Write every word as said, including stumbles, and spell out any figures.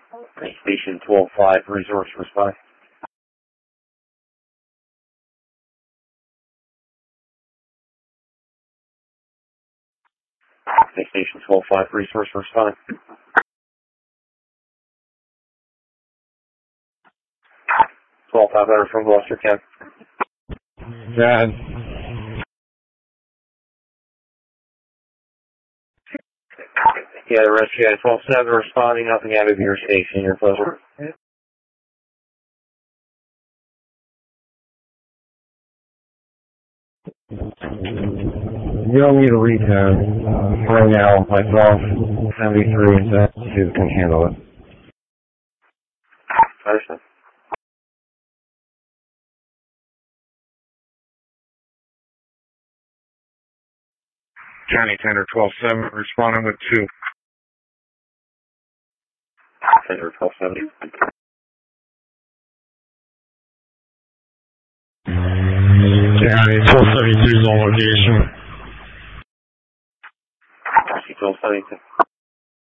Station twelve five, resource respond. Station twelve five, resource respond. twelve five hundred from Gloucester County. Dad. Yeah, the rescue at twelve seven responding, nothing out of your station, your pleasure. You don't need a recap. Uh, right now, myself, seventy-three and seventy-two can handle it. Understand. County Tender twelve seven responding with two. Tender twelve seventy. County twelve seventy-two is on location. twelve seventy-two.